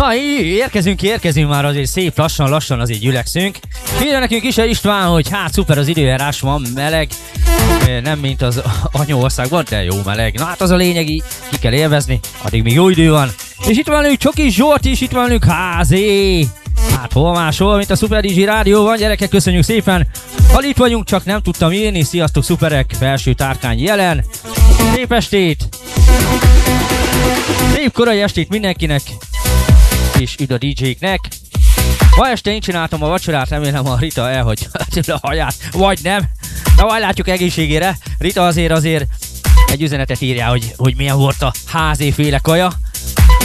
Érkezünk már azért szép lassan azért gyülekszünk. Írja nekünk is István, hogy hát szuper az időjárás, van meleg, nem mint az anyaországban, de jó meleg. Na hát az a lényeg, ki kell élvezni, addig még jó idő van. És itt van velünk Csoki Zsolt is, itt van velünk Házé. Hát hol máshol, mint a Super Digi Rádióban, gyerekek, köszönjük szépen. Ha itt vagyunk, csak nem tudtam írni, sziasztok szuperek, felső tárkány jelen. Szép estét! Szép korai estét mindenkinek, és üdv a DJ-knek. Ma este én csináltam a vacsorát, remélem a Rita elhagyja a haját, vagy nem. Na majd látjuk egészségére. Rita azért egy üzenetet írja, hogy milyen volt a Házé féle kaja.